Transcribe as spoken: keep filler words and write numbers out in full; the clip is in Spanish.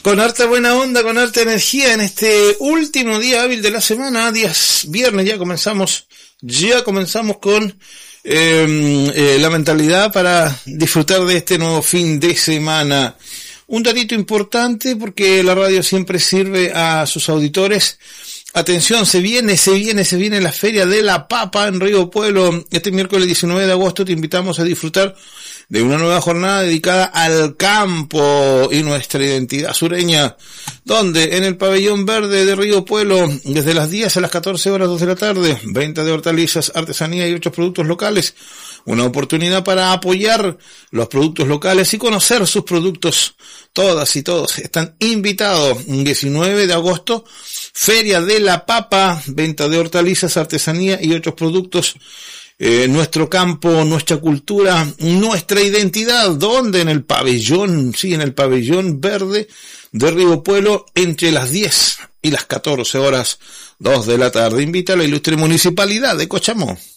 Con harta buena onda, con harta energía en este último día hábil de la semana, días viernes, ya comenzamos, ya comenzamos con eh, eh, la mentalidad para disfrutar de este nuevo fin de semana. Un datito importante porque la radio siempre sirve a sus auditores. Atención, se viene, se viene, se viene la Feria de la Papa en Río Pueblo. Este miércoles diecinueve de agosto te invitamos a disfrutar de una nueva jornada dedicada al campo y nuestra identidad sureña, donde en el pabellón verde de Río Pueblo, desde las diez a las catorce horas dos de la tarde, venta de hortalizas, artesanía y otros productos locales. Una oportunidad para apoyar los productos locales y conocer sus productos. Todas y todos están invitados. diecinueve de agosto, Feria de la Papa, venta de hortalizas, artesanía y otros productos. Eh, nuestro campo, nuestra cultura, nuestra identidad. ¿Dónde? En el pabellón, sí, en el pabellón verde de Río Pueblo, entre las diez y las catorce horas dos de la tarde. Invita a la ilustre municipalidad de Cochamó.